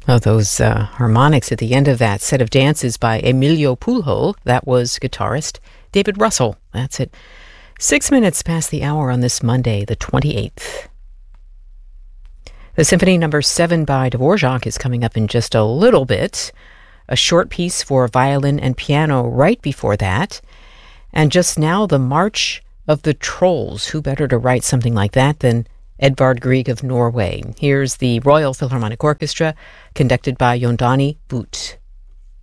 Oh, those harmonics at the end of that set of dances by Emilio Pujol. That was guitarist David Russell. That's it. 6 minutes past the hour on this Monday, the 28th. The Symphony No. 7 by Dvorak is coming up in just a little bit. A short piece for violin and piano right before that. And just now, the March of the Trolls. Who better to write something like that than Edvard Grieg of Norway? Here's the Royal Philharmonic Orchestra, conducted by Yondani Butt.